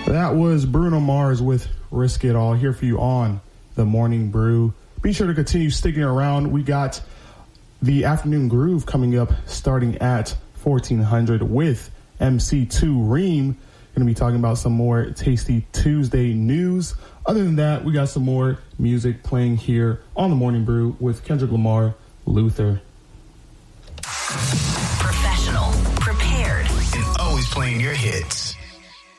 That was Bruno Mars with Risk It All here for you on the Morning Brew. Be sure to continue sticking around. We got the Afternoon Groove coming up starting at 1400 with MC2 Ream. Going to be talking about some more Tasty Tuesday news. Other than that, we got some more music playing here on the Morning Brew with Kendrick Lamar, Luther. Professional, prepared, and always playing your hits.